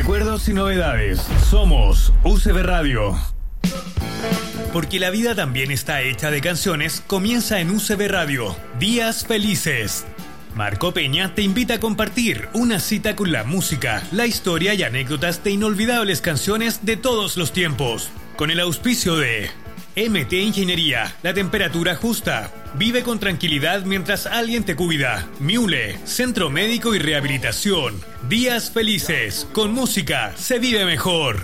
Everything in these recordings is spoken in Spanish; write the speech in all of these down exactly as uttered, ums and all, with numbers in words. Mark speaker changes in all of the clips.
Speaker 1: Recuerdos y novedades. Somos U C B Radio. Porque la vida también está hecha de canciones, comienza en U C B Radio. Días felices. Marco Peña te invita a compartir una cita con la música, la historia y anécdotas de inolvidables canciones de todos los tiempos. Con el auspicio de M T Ingeniería, la temperatura justa. Vive con tranquilidad mientras alguien te cuida. Miule, Centro Médico y Rehabilitación. Días felices. Con música se vive mejor.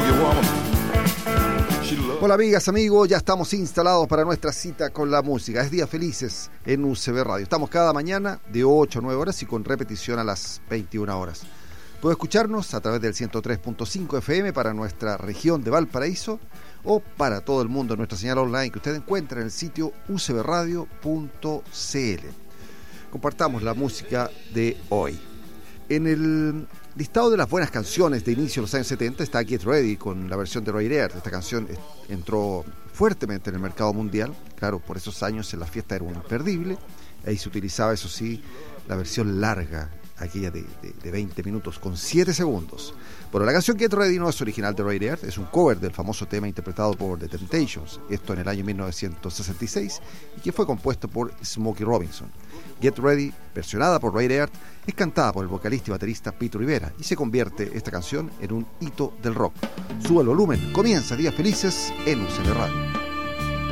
Speaker 2: Hola amigas, amigos, ya estamos instalados para nuestra cita con la música. Es Días Felices en U C B Radio. Estamos cada mañana de ocho a nueve horas y con repetición a las veintiuna horas. Puede escucharnos a través del ciento tres punto cinco F M para nuestra región de Valparaíso o para todo el mundo en nuestra señal online que usted encuentra en el sitio u c b radio punto c l. Compartamos la música de hoy. En el listado de las buenas canciones de inicio de los años setenta está Get Ready con la versión de Ray Earth. Esta canción entró fuertemente en el mercado mundial. Claro, por esos años en la fiesta era un imperdible. Ahí se utilizaba, eso sí, la versión larga, aquella de, de, de veinte minutos con siete segundos. Bueno, la canción Get Ready no es original de Ray Earth, es un cover del famoso tema interpretado por The Temptations, esto en el año mil novecientos sesenta y seis, y que fue compuesto por Smokey Robinson. Get Ready, versionada por Ray Earth, es cantada por el vocalista y baterista Pete Rivera y se convierte esta canción en un hito del rock. Sube el volumen, comienza Días Felices en U C B Radio.